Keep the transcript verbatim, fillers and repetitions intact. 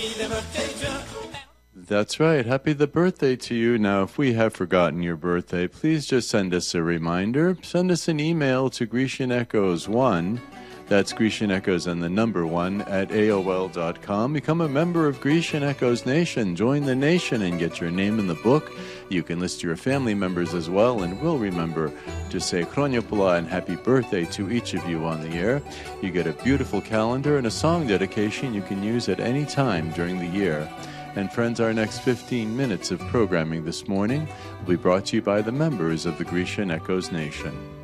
That's right. Happy the birthday to you. Now, if we have forgotten your birthday, please just send us a reminder. Send us an email to Grecian Echoes one. That's Grecian Echoes and the number one at A O L dot com. Become a member of Grecian Echoes Nation. Join the nation and get your name in the book. You can list your family members as well, and we'll remember to say Chronia Pula and happy birthday to each of you on the air. You get a beautiful calendar and a song dedication you can use at any time during the year. And friends, our next fifteen minutes of programming this morning will be brought to you by the members of the Grecian Echoes Nation.